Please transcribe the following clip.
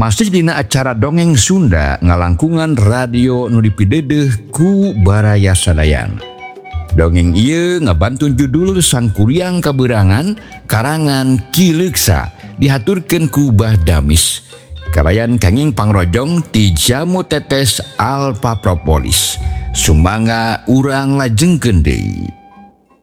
Masih dina acara dongeng Sunda ngalangkungan radio nu dipideudeung ku Baraya Sadayan. Dongeng ieu ngabantun judul Sang Kuryang Kaberangan karangan Ki Leuksa dihaturkeun ku Bah Damis. Kalayan kenging pangrojong ti Jamu Tetes Alfa Propolis. Sumangga urang lajengkeun deui.